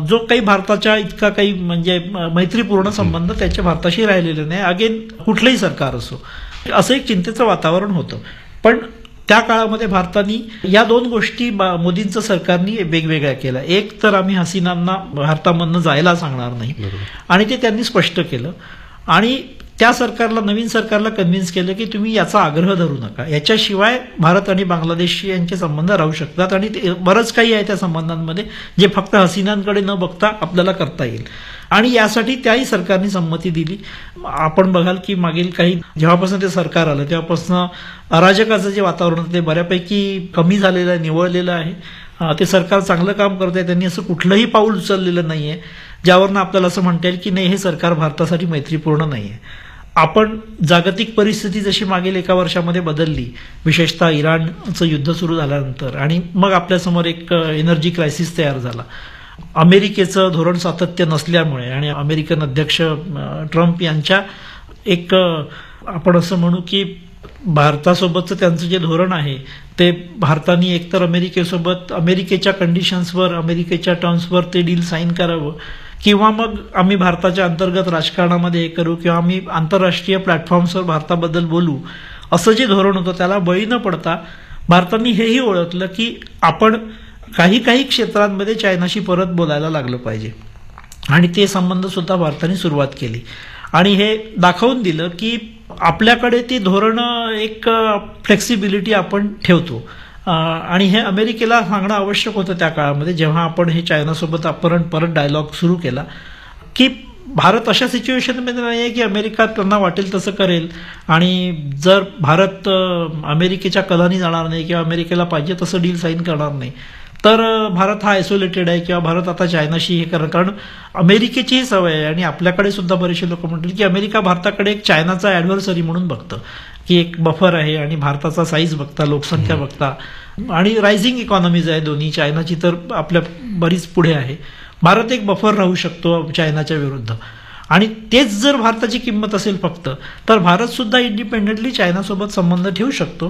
जो काही भारताच्या इतका काही म्हणजे मैत्रीपूर्ण संबंध त्याच्या भारताशी राहिलेले नाही. अगेन कुठलंही सरकार असो, असं एक चिंतेचं वातावरण होतं. पण त्या काळामध्ये भारताने या दोन गोष्टी मोदींचं सरकारनी वेगवेगळ्या केल्या. एक तर आम्ही हसीनांना भारतामधनं जायला सांगणार नाही, आणि ते त्यांनी स्पष्ट केलं. आणि त्या सरकारला, नवीन सरकारला कन्व्हिन्स केलं की तुम्ही याचा आग्रह धरू नका, याच्याशिवाय भारत आणि बांगलादेश यांचे संबंध राहू शकतात. आणि बरंच काही आहे त्या संबंधांमध्ये जे फक्त हसीनांकडे न बघता आपल्याला करता येईल. आणि यासाठी त्याही सरकारने संमती दिली. आपण बघाल की मागील काही जेव्हापासून ते सरकार आलं तेव्हापासून अराजकाचं जे वातावरण होतं ते बऱ्यापैकी कमी झालेलं आहे, निवळलेलं आहे. ते सरकार चांगलं काम करत आहे. त्यांनी असं कुठलंही पाऊल उचललेलं नाहीये ज्यावरनं आपल्याला असं म्हणता येईल की नाही, हे सरकार भारतासाठी मैत्रीपूर्ण नाहीये. आपण जागतिक परिस्थिती जशी मागील एका वर्षामध्ये बदलली, विशेषतः इराणचं युद्ध सुरू झाल्यानंतर, आणि मग आपल्यासमोर एक एनर्जी क्रायसिस तयार झाला. अमेरिकेचं धोरण सातत्य नसल्यामुळे आणि अमेरिकन अध्यक्ष ट्रम्प यांच्या एक आपण असं म्हणू की भारतासोबतचं त्यांचं जे धोरण आहे ते भारताने एकतर अमेरिकेसोबत अमेरिकेच्या कंडिशन्सवर, अमेरिकेच्या टर्म्सवर ते डील साईन करावं, किंवा मग आम्ही भारताच्या अंतर्गत राजकारणामध्ये हे करू, किंवा आम्ही आंतरराष्ट्रीय प्लॅटफॉर्म्सवर भारताबद्दल बोलू, असं जे धोरण होतं त्याला बळी न पडता भारताने हेही ओळखलं की आपण काही काही क्षेत्रांमध्ये चायनाशी परत बोलायला लागलं पाहिजे. आणि ते संबंध सुद्धा भारताने सुरुवात केली. आणि हे दाखवून दिलं की आपल्याकडे ती धोरणं, एक फ्लेक्सिबिलिटी आपण ठेवतो. आणि हे अमेरिकेला सांगणं आवश्यक होतं त्या काळामध्ये, जेव्हा आपण हे चायनासोबत आपण परत डायलॉग सुरू केला, की भारत अशा सिच्युएशनमध्ये नाही आहे की अमेरिका त्यांना वाटेल तसं करेल. आणि जर भारत अमेरिकेच्या कलानी जाणार नाही किंवा अमेरिकेला पाहिजे तसं डील साईन करणार नाही, तर भारत हा आयसोलेटेड आहे किंवा भारत आता चायनाशी हे करणार. कारण अमेरिकेचीही सवय आहे, आणि आपल्याकडे सुद्धा बरेचसे लोक म्हणतील की अमेरिका भारताकडे एक चायनाचा ॲडव्हर्सरी म्हणून बघतं, की एक बफर आहे. आणि भारताचा साईज बघता, लोकसंख्या बघता, आणि रायझिंग इकॉनॉमीज आहे दोन्ही. चायनाची तर आपल्या बरीच पुढे आहे. भारत एक बफर राहू शकतो चायनाच्या विरुद्ध. आणि तेच जर भारताची किंमत असेल फक्त, तर भारत सुद्धा इंडिपेंडेंटली चायनासोबत संबंध ठेवू शकतो,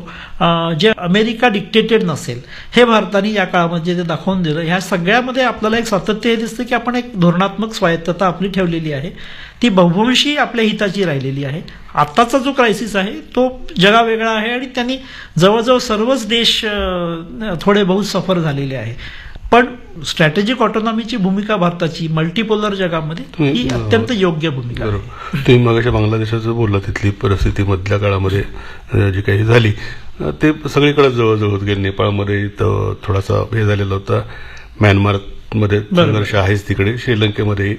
जे अमेरिका डिक्टेटेड नसेल. हे भारताने या काळामध्ये ते दाखवून दिलं. ह्या सगळ्यामध्ये आपल्याला एक सातत्य हे दिसतं की आपण एक धोरणात्मक स्वायत्तता आपली ठेवलेली आहे, ती बहुवंशी आपल्या हिताची राहिलेली आहे. आत्ताचा जो क्रायसिस आहे तो जगावेगळा आहे, आणि त्यांनी जवळजवळ सर्वच देश थोडे बहुत सफर झालेले आहे. पण स्ट्रॅटेजिक ऑटोनॉमीची भूमिका भारताची मल्टीपोलर जगामध्ये ही अत्यंत योग्य भूमिका आहे. तुम्ही मगाशी बांगलादेशाचं बोलला, तिथली परिस्थिती मधल्या काळामध्ये जी काही झाली ते सगळीकडे जवळजवळ होत गेले. नेपाळमध्ये थोडासा हे झालेला होता, म्यानमारमध्ये संघर्ष आहेच तिकडे, श्रीलंकेमध्ये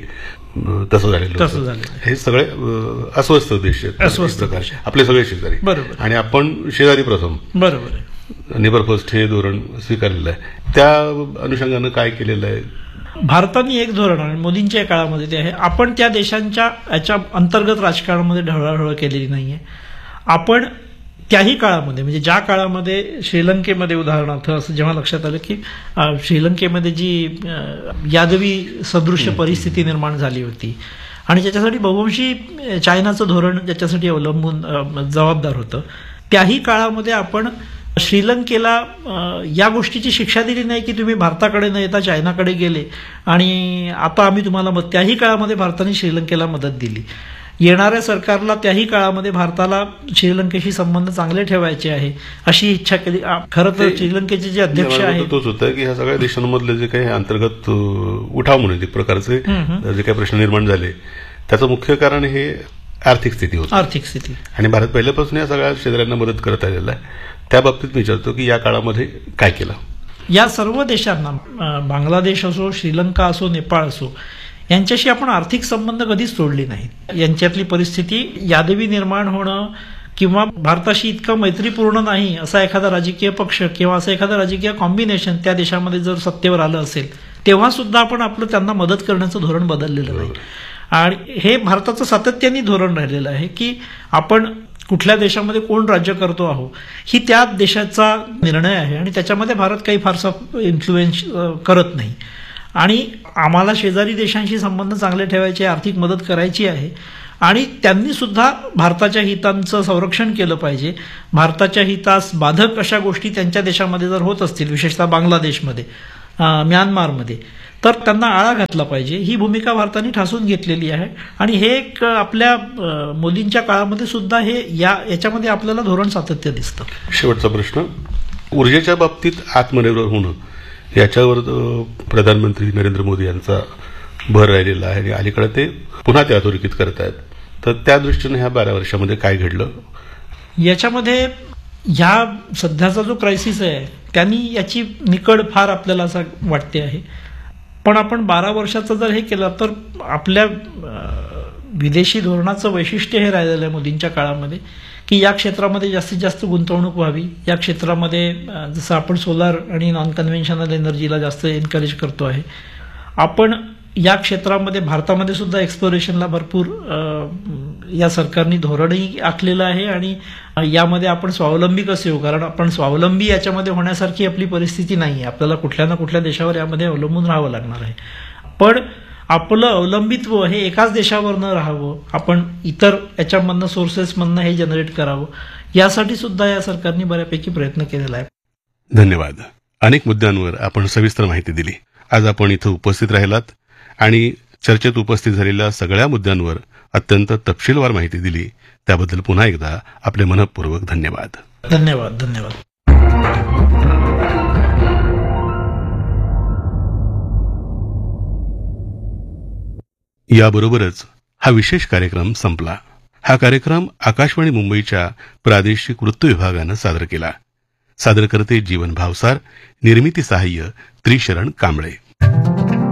तसं झालेलं. हे सगळे अस्वस्थ देश आहेत आपले सगळे शेजारी. बरोबर. आणि आपण शेजारी प्रथम, बरोबर, नेबर फर्स्ट हे धोरण स्वीकारलेलं आहे. त्या अनुषंगानं काय केलेलं आहे भारताने? एक धोरण आणि मोदींच्या काळामध्ये ते आहे, आपण त्या देशांच्या याच्या अंतर्गत राजकारणामध्ये ढवळाढवळ केलेली नाहीये. आपण त्याही काळामध्ये, म्हणजे ज्या काळामध्ये श्रीलंकेमध्ये उदाहरणार्थ असं जेव्हा लक्षात आलं की श्रीलंकेमध्ये जी यादवी सदृश्य परिस्थिती निर्माण झाली होती, आणि ज्याच्यासाठी बहुवंशी चायनाचं धोरण ज्याच्यासाठी अवलंबून जबाबदार होतं, त्याही काळामध्ये आपण श्रीलंकेला या गोष्टीची शिक्षा दिली नाही की तुम्ही भारताकडे न येता चायनाकडे गेले आणि आता आम्ही तुम्हाला त्याही काळामध्ये भारताने श्रीलंकेला मदत दिली. येणाऱ्या सरकारला त्याही काळामध्ये भारताला श्रीलंकेशी संबंध चांगले ठेवायचे आहे अशी इच्छा केली. खरं तर श्रीलंकेचे जे अध्यक्ष आहेत तोच होता की ह्या सगळ्या देशांमधले जे काही अंतर्गत उठाव म्हणून एक प्रकारचे जे काही प्रश्न निर्माण झाले त्याचं मुख्य कारण हे आर्थिक स्थिती होती. आर्थिक स्थिती आणि भारत पहिल्यापासून या सगळ्या शेजाऱ्यांना मदत करत आलेला आहे. त्या बाबतीत मी विचारतो की या काळामध्ये काय केलं? या सर्व देशांना, बांगलादेश असो, श्रीलंका असो, नेपाळ असो, यांच्याशी आपण आर्थिक संबंध कधीच तोडले नाहीत. यांच्यातली परिस्थिती यादवी निर्माण होणं किंवा भारताशी इतकं मैत्रीपूर्ण नाही असा एखादा राजकीय पक्ष किंवा असं एखादं राजकीय कॉम्बिनेशन त्या देशामध्ये जर सत्तेवर आलं असेल तेव्हा सुद्धा आपण आपलं त्यांना मदत करण्याचं धोरण बदललेलं नाही. आणि हे भारताचं सातत्याने धोरण राहिलेलं आहे की आपण कुठल्या देशामध्ये कोण राज्य करतो आहो ही त्या देशाचा निर्णय आहे आणि त्याच्यामध्ये भारत काही फारसा इन्फ्लुएन्स करत नाही. आणि आम्हाला शेजारी देशांशी संबंध चांगले ठेवायचे, आर्थिक मदत करायची आहे आणि त्यांनी सुद्धा भारताच्या हितांचं संरक्षण केलं पाहिजे. भारताच्या हितास बाधक अशा गोष्टी त्यांच्या देशामध्ये जर होत असतील, विशेषतः बांगलादेशमध्ये, म्यानमारमध्ये, तर त्यांना आळा घातला पाहिजे, ही भूमिका भारताने ठासून घेतलेली आहे. आणि हे एक आपल्या मोदींच्या काळामध्ये सुद्धा हे याच्यामध्ये आपल्याला धोरण सातत्य दिसतं. शेवटचा प्रश्न, ऊर्जेच्या बाबतीत आत्मनिर्भर होणं याच्यावर प्रधानमंत्री नरेंद्र मोदी यांचा भर राहिलेला आहे आणि अलीकडे ते पुन्हा ते अधोरेखित करतायत. तर त्या दृष्टीने ह्या 12 वर्षामध्ये काय घडलं? याच्यामध्ये ह्या सध्याचा जो क्रायसिस आहे त्यांनी याची निकड फार आपल्याला असं वाटते आहे. पण आपण 12 वर्षाचं जर हे केलं तर आपल्या विदेशी धोरणाचं वैशिष्ट्य हे राहिलेलं आहे मोदींच्या काळामध्ये की या क्षेत्रामध्ये जास्तीत जास्त गुंतवणूक व्हावी. या क्षेत्रामध्ये जसं आपण सोलार आणि नॉन कन्व्हेन्शनल एनर्जीला जास्त एनकरेज करतो आहे. आपण या क्षेत्रामध्ये भारतामध्ये सुद्धा एक्सप्लोरेशनला भरपूर या सरकारने धोरणही आखलेलं आहे आणि यामध्ये आपण स्वावलंबी कसे होऊ, कारण आपण स्वावलंबी याच्यामध्ये होण्यासारखी आपली परिस्थिती नाही आहे. आपल्याला कुठल्या ना कुठल्या देशावर यामध्ये अवलंबून राहावं लागणार आहे. पण आपलं अवलंबित्व हे एकाच देशावर न राहावं, आपण इतर याच्यामधनं सोर्सेसमधनं हे जनरेट करावं, यासाठी सुद्धा या सरकारने बऱ्यापैकी प्रयत्न केलेला आहे. धन्यवाद. अनेक मुद्द्यांवर आपण सविस्तर माहिती दिली. आज आपण इथं उपस्थित राहिलात आणि चर्चेत उपस्थित झालेल्या सगळ्या मुद्द्यांवर अत्यंत तपशीलवार माहिती दिली. त्याबद्दल पुन्हा एकदा आपले मनःपूर्वक धन्यवाद. धन्यवाद. धन्यवाद. याबरोबरच हा विशेष कार्यक्रम संपला. हा कार्यक्रम आकाशवाणी मुंबईच्या प्रादेशिक वृत्त विभागानं सादर केला. सादरकर्ते जीवन भावसार, निर्मिती सहाय्य त्रिशरण कांबळे.